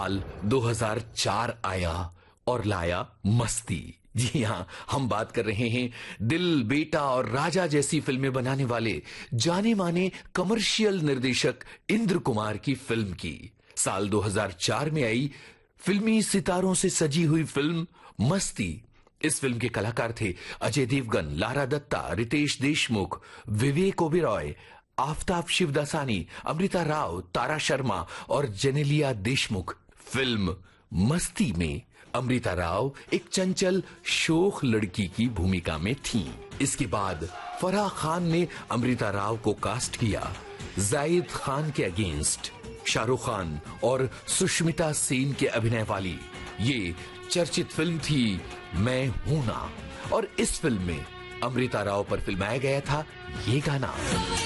साल 2004 आया और लाया मस्ती। जी हाँ, हम बात कर रहे हैं दिल, बेटा और राजा जैसी फिल्में बनाने वाले जाने माने कमर्शियल निर्देशक इंद्र कुमार की फिल्म की। साल 2004 में आई फिल्मी सितारों से सजी हुई फिल्म मस्ती। इस फिल्म के कलाकार थे अजय देवगन, लारा दत्ता, रितेश देशमुख, विवेक ओबेरॉय, आफताब शिवदासानी, अमृता राव, तारा शर्मा और जेनेलिया देशमुख। फिल्म मस्ती में अमृता राव एक चंचल शोख लड़की की भूमिका में थीं। इसके बाद फराह खान ने अमृता राव को कास्ट किया जाहिद खान के अगेंस्ट। शाहरुख खान और सुष्मिता सेन के अभिनय वाली ये चर्चित फिल्म थी मैं हूं ना, और इस फिल्म में अमृता राव पर फिल्माया गया था ये गाना।